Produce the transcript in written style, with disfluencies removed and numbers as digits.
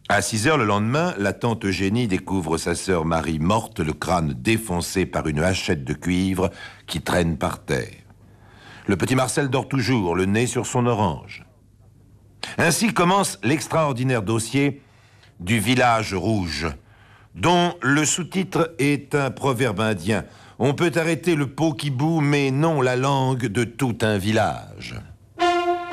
À 6 heures le lendemain, la tante Eugénie découvre sa sœur Marie morte, le crâne défoncé par une hachette de cuivre qui traîne par terre. Le petit Marcel dort toujours, le nez sur son orange. Ainsi commence l'extraordinaire dossier du village rouge, dont le sous-titre est un proverbe indien. On peut arrêter le pot qui bout, mais non la langue de tout un village.